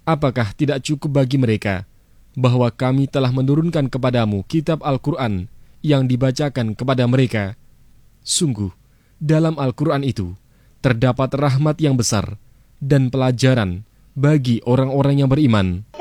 Apakah tidak cukup bagi mereka bahwa kami telah menurunkan kepadamu kitab Al-Quran yang dibacakan kepada mereka? Sungguh, dalam Al-Quran itu terdapat rahmat yang besar dan pelajaran bagi orang-orang yang beriman.